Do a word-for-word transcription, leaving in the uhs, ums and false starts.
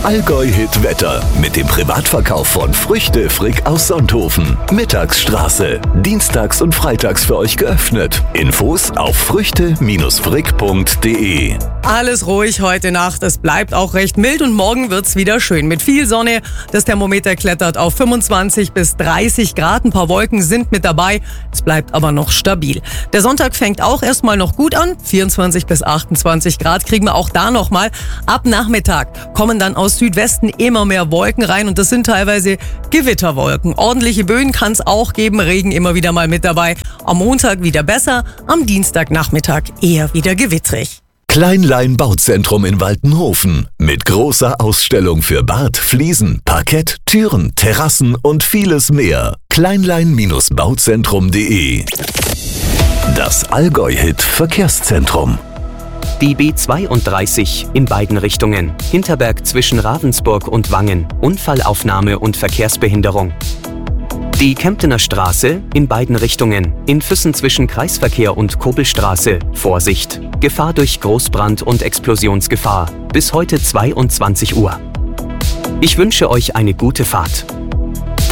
Allgäu-Hit Wetter mit dem Privatverkauf von Früchte Frick aus Sonthofen. Mittagsstraße. Dienstags und freitags für euch geöffnet. Infos auf früchte frick punkt de. Alles ruhig heute Nacht. Es bleibt auch recht mild und morgen wird's wieder schön. Mit viel Sonne. Das Thermometer klettert auf fünfundzwanzig bis dreißig Grad. Ein paar Wolken sind mit dabei. Es bleibt aber noch stabil. Der Sonntag fängt auch erstmal noch gut an. vierundzwanzig bis achtundzwanzig Grad kriegen wir auch da nochmal. Ab Nachmittag kommen dann aus Südwesten immer mehr Wolken rein und das sind teilweise Gewitterwolken. Ordentliche Böen kann es auch geben, Regen immer wieder mal mit dabei. Am Montag wieder besser, am Dienstagnachmittag eher wieder gewittrig. Kleinlein Bauzentrum in Waltenhofen mit großer Ausstellung für Bad, Fliesen, Parkett, Türen, Terrassen und vieles mehr. kleinlein bauzentrum punkt de. Das Allgäu-Hit Verkehrszentrum. Die B zweiunddreißig in beiden Richtungen. Hinterberg zwischen Ravensburg und Wangen. Unfallaufnahme und Verkehrsbehinderung. Die Kemptener Straße in beiden Richtungen. In Füssen zwischen Kreisverkehr und Kobelstraße. Vorsicht! Gefahr durch Großbrand und Explosionsgefahr. Bis heute zweiundzwanzig Uhr. Ich wünsche euch eine gute Fahrt.